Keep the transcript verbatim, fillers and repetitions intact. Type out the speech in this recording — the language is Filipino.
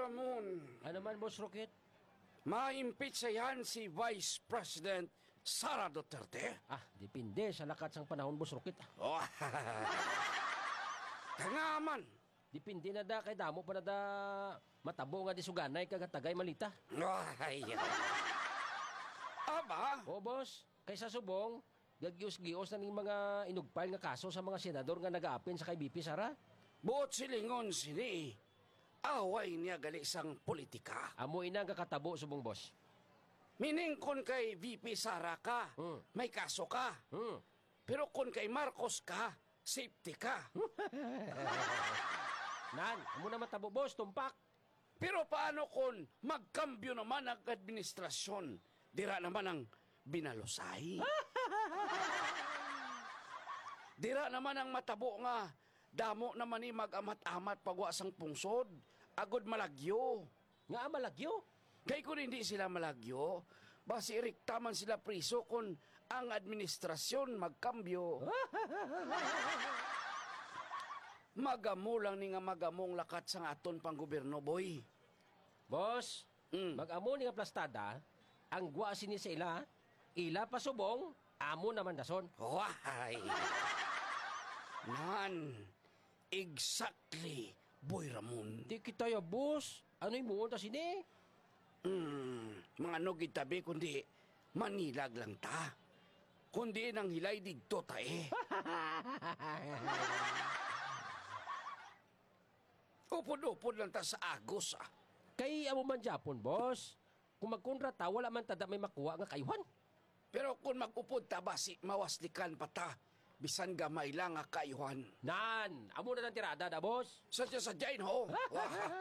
Ramon, Ano man, Boss Rocket? ma-impeach yan si Vice President Sara Duterte. Ah, depende sa lakat sang panahon, Boss Rocket. Oh, kangaman. Depende na da, kay damo pa na da matabo nga di suganay kagatagay malita. Ay, aba, O, Boss, kaysa subong, gagios-gios na ning mga inugpal nga kaso sa mga senador nga nag-aapin sa kay B P Sara. buot silingon sini. Away niya gali sang politika. Amo ina nga katabo subong, Boss. Mining kun kay V P Sara ka, Hmm. may kaso ka. Hmm. Pero kun kay Marcos ka, safety ka. Nan, amo na matabo, Boss, tumpak. Pero paano kung magkambyo naman ang administrasyon? Dira naman ang binalusay. Dira naman ang matabo nga. Damo naman ni mag-amat-amat pagwa sang pungsod. Agod malagyo. Nga malagyo. Kaya kung hindi sila malagyo, basi iriktaman sila priso kung ang administrasyon magkambyo. Magamo lang ni nga magamong lakat sang aton pang gobyerno, boy. Boss, Mm. mag-amo ni nga plastada, ang gwa sini sa ila, ila pasubong, amo naman dason. Why? Nan, exactly, Boy Ramon. Di kita ya, boss. Ano yung muon ta sini? Hmm, mga no gitabi kundi manilag lang ta. Kundi nang hilay digto ta eh. Upod-upod lang ta sa agos ah. Kay amo man Japon, boss. Kung magkontrata, wala man tada may makuha nga kayuhan. Pero kung mag-upod ta basi, mawaslikan pa ta. Bisan gamay lang nga kayuhan. Nan, amo na ng tirada da, boss. Sadya-sadyain ho. Wah.